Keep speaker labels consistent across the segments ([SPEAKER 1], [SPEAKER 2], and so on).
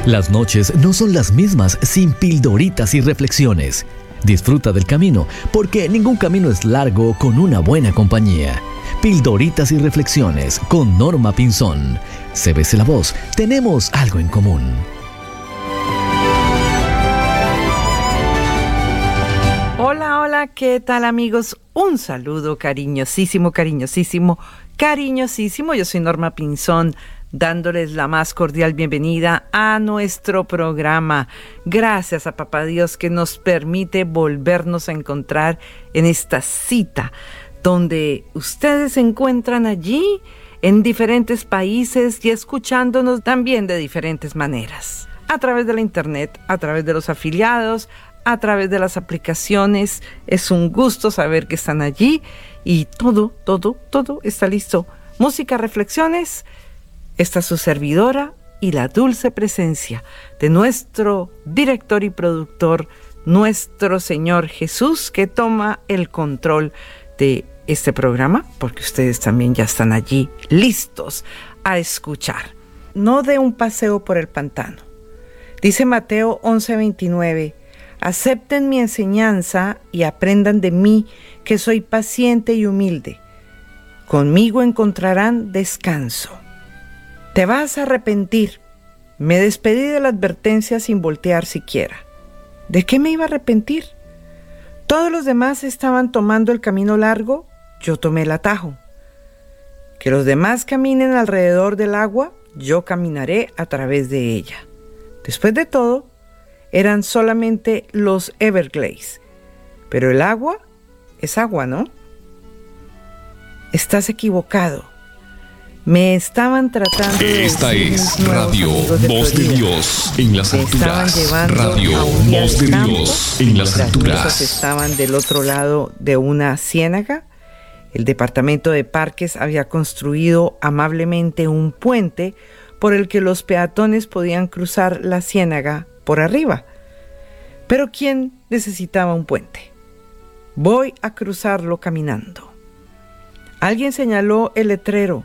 [SPEAKER 1] Las noches no son las mismas sin pildoritas y reflexiones. Disfruta del camino, porque ningún camino es largo con una buena compañía. Pildoritas y reflexiones con Norma Pinzón. CBC La Voz, tenemos algo en común.
[SPEAKER 2] Hola, hola, ¿qué tal, amigos? Un saludo cariñosísimo. Yo soy Norma Pinzón, dándoles la más cordial bienvenida a nuestro programa. Gracias a Papá Dios que nos permite volvernos a encontrar en esta cita, donde ustedes se encuentran allí en diferentes países y escuchándonos también de diferentes maneras. A través de la internet, a través de los afiliados, a través de las aplicaciones. Es un gusto saber que están allí y todo está listo. Música, reflexiones, está su servidora y la dulce presencia de nuestro director y productor, nuestro Señor Jesús, que toma el control de este programa, porque ustedes también ya están allí listos a escuchar. No de un paseo por el pantano. Dice Mateo 11:29, acepten mi enseñanza y aprendan de mí, que soy paciente y humilde. Conmigo encontrarán descanso. Te vas a arrepentir. Me despedí de la advertencia sin voltear siquiera. ¿De qué me iba a arrepentir? Todos los demás estaban tomando el camino largo, yo tomé el atajo. Que los demás caminen alrededor del agua, yo caminaré a través de ella. Después de todo, eran solamente los Everglades. Pero el agua es agua, ¿no? Estás equivocado. Me estaban tratando de...
[SPEAKER 3] Esta es Radio Voz de Dios en las alturas. Radio Voz de Dios en las alturas.
[SPEAKER 2] Las estaban del otro lado de una ciénaga. El Departamento de Parques había construido amablemente un puente por el que los peatones podían cruzar la ciénaga por arriba. Pero ¿quién necesitaba un puente? Voy a cruzarlo caminando. Alguien señaló el letrero.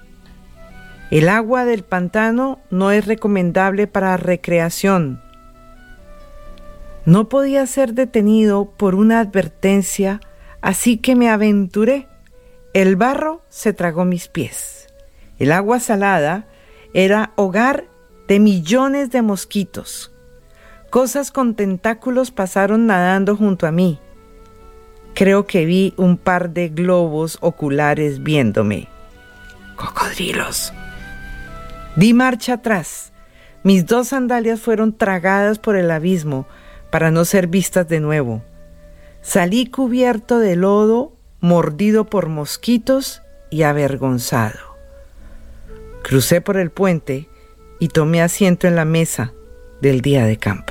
[SPEAKER 2] El agua del pantano no es recomendable para recreación. No podía ser detenido por una advertencia, así que me aventuré. El barro se tragó mis pies. El agua salada era hogar de millones de mosquitos. Cosas con tentáculos pasaron nadando junto a mí. Creo que vi un par de globos oculares viéndome. Cocodrilos. Di marcha atrás. Mis 2 sandalias fueron tragadas por el abismo para no ser vistas de nuevo. Salí cubierto de lodo, mordido por mosquitos y avergonzado. Crucé por el puente y tomé asiento en la mesa del día de campo.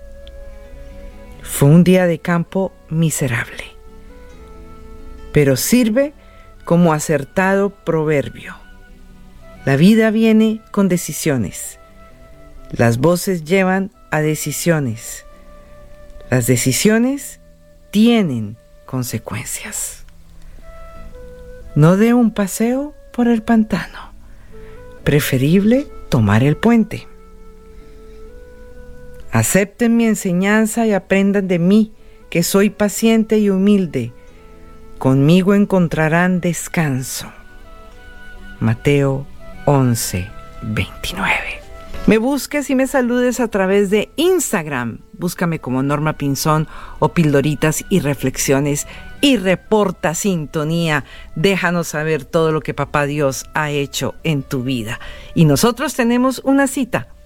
[SPEAKER 2] Fue un día de campo miserable, pero sirve como acertado proverbio. La vida viene con decisiones. Las voces llevan a decisiones. Las decisiones tienen consecuencias. No dé un paseo por el pantano. Preferible tomar el puente. Acepten mi enseñanza y aprendan de mí, que soy paciente y humilde. Conmigo encontrarán descanso. Mateo 11:29. Me busques y me saludes a través de Instagram. Búscame como Norma Pinzón o Pildoritas y Reflexiones y reporta sintonía. Déjanos saber todo lo que Papá Dios ha hecho en tu vida. Y nosotros tenemos una cita